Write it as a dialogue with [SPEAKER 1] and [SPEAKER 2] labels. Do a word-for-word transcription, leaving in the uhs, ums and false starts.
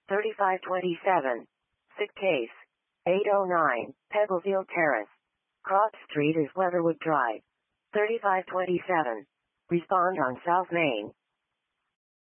[SPEAKER 1] thirty-five twenty-seven. Sick case. eight oh nine, Pebblefield Terrace. Cross Street is Weatherwood Drive. thirty-five twenty-seven. Respond on South Main.